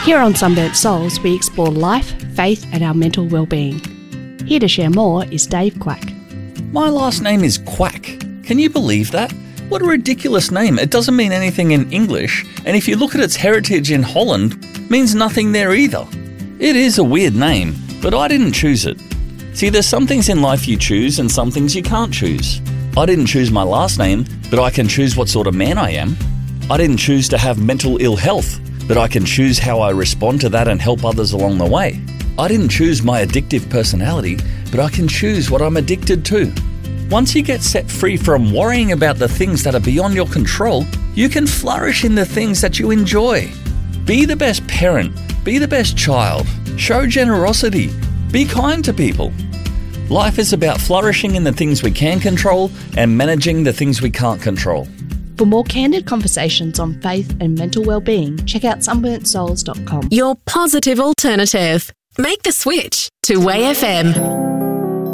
Here on Sunburnt Souls, we explore life, faith and our mental well-being. Here to share more is Dave Quack. My last name is Quack. Can you believe that? What a ridiculous name. It doesn't mean anything in English, and if you look at its heritage in Holland, it means nothing there either. It is a weird name, but I didn't choose it. See, there's some things in life you choose and some things you can't choose. I didn't choose my last name, but I can choose what sort of man I am. I didn't choose to have mental ill health, but I can choose how I respond to that and help others along the way. I didn't choose my addictive personality, but I can choose what I'm addicted to. Once you get set free from worrying about the things that are beyond your control, you can flourish in the things that you enjoy. Be the best parent, be the best child, show generosity, be kind to people. Life is about flourishing in the things we can control and managing the things we can't control. For more candid conversations on faith and mental well-being, check out sunburntsouls.com. Your positive alternative. Make the switch to Way FM.